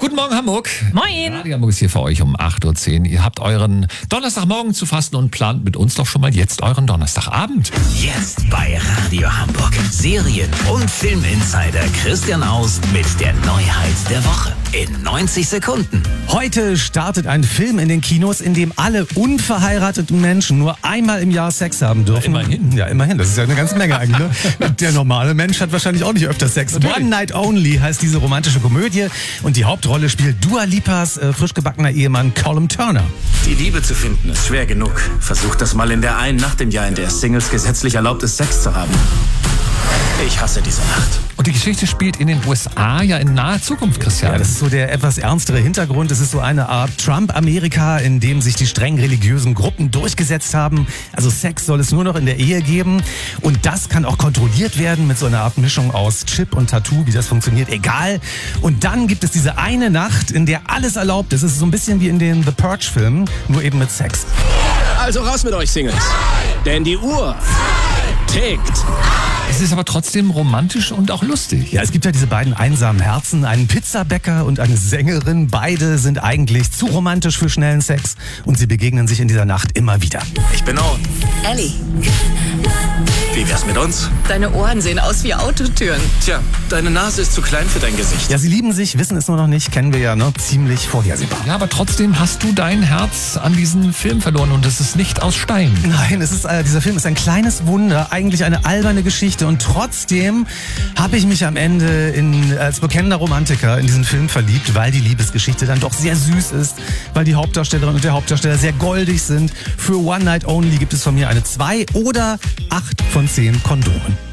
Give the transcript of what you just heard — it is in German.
Guten Morgen, Hamburg. Moin. Radio Hamburg ist hier für euch um 8.10 Uhr. Ihr habt euren Donnerstagmorgen zu fassen und plant mit uns doch schon mal jetzt euren Donnerstagabend. Jetzt bei Radio Hamburg. Serien- und Filminsider Christian Aust mit der Neuheit der Woche. In 90 Sekunden. Heute startet ein Film in den Kinos, in dem alle unverheirateten Menschen nur einmal im Jahr Sex haben dürfen. Immerhin. Ja, immerhin. Das ist ja eine ganze Menge eigentlich. Ne? Der normale Mensch hat wahrscheinlich auch nicht öfter Sex. Natürlich. One Night Only heißt diese romantische Komödie. Und die Hauptrolle spielt Dua Lipas frisch gebackener Ehemann Callum Turner. Die Liebe zu finden ist schwer genug. Versucht das mal in der einen Nacht im Jahr, in der es Singles gesetzlich erlaubt ist, Sex zu haben. Ich hasse diese Nacht. Und die Geschichte spielt in den USA ja in naher Zukunft, Christian. Ja, das ist so der etwas ernstere Hintergrund. Es ist so eine Art Trump-Amerika, in dem sich die streng religiösen Gruppen durchgesetzt haben. Also Sex soll es nur noch in der Ehe geben. Und das kann auch kontrolliert werden mit so einer Art Mischung aus Chip und Tattoo, wie das funktioniert, egal. Und dann gibt es diese eine Nacht, in der alles erlaubt ist. Es ist so ein bisschen wie in den The Purge-Filmen, nur eben mit Sex. Also raus mit euch, Singles. Denn die Uhr tickt. Es ist aber trotzdem romantisch und auch lustig. Ja, es gibt ja diese beiden einsamen Herzen, einen Pizzabäcker und eine Sängerin. Beide sind eigentlich zu romantisch für schnellen Sex und sie begegnen sich in dieser Nacht immer wieder. Ich bin Owen. Ellie, Wie wär's mit uns? deine Ohren sehen aus wie Autotüren. Tja, deine Nase ist zu klein für dein Gesicht. Ja, sie lieben sich, wissen es nur noch nicht, kennen wir ja, ne? Ziemlich vorhersehbar. Ja, aber trotzdem hast du dein Herz an diesen Film verloren und es ist nicht aus Stein. Nein, dieser Film ist ein kleines Wunder, eigentlich eine alberne Geschichte und trotzdem habe ich mich am Ende als bekennender Romantiker in diesen Film verliebt, weil die Liebesgeschichte dann doch sehr süß ist, weil die Hauptdarstellerin und der Hauptdarsteller sehr goldig sind. Für One Night Only gibt es von mir eine 2 oder 8 von 10 Kondomen.